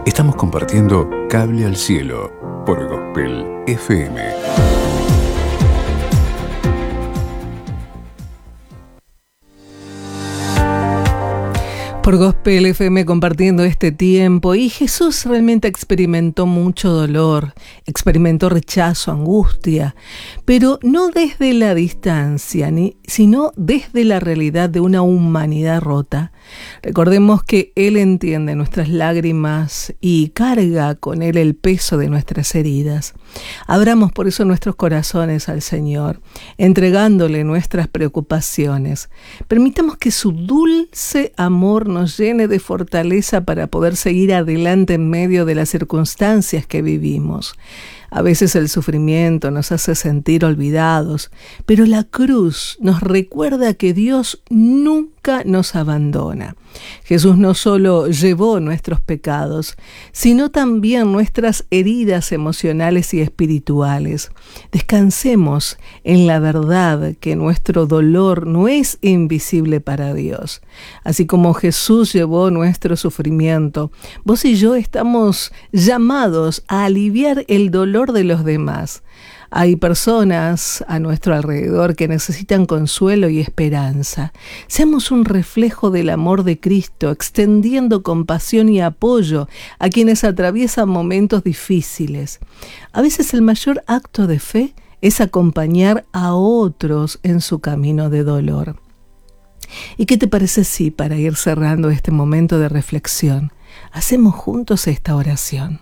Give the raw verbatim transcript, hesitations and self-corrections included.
Estamos compartiendo Cable al Cielo por Gospel F M. Por Gospel F M compartiendo este tiempo, y Jesús realmente experimentó mucho dolor, experimentó rechazo, angustia, pero no desde la distancia, ni, sino desde la realidad de una humanidad rota. Recordemos que Él entiende nuestras lágrimas y carga con Él el peso de nuestras heridas. Abramos por eso nuestros corazones al Señor, entregándole nuestras preocupaciones. Permitamos que su dulce amor nos llene de fortaleza para poder seguir adelante en medio de las circunstancias que vivimos. A veces el sufrimiento nos hace sentir olvidados, pero la cruz nos recuerda que Dios nunca nos abandona. Jesús no solo llevó nuestros pecados, sino también nuestras heridas emocionales y espirituales. Descansemos en la verdad que nuestro dolor no es invisible para Dios. Así como Jesús llevó nuestro sufrimiento, vos y yo estamos llamados a aliviar el dolor de los demás. Hay personas a nuestro alrededor que necesitan consuelo y esperanza. Seamos un reflejo del amor de Cristo, extendiendo compasión y apoyo a quienes atraviesan momentos difíciles. A veces el mayor acto de fe es acompañar a otros en su camino de dolor. ¿Y qué te parece si, para ir cerrando este momento de reflexión, hacemos juntos esta oración?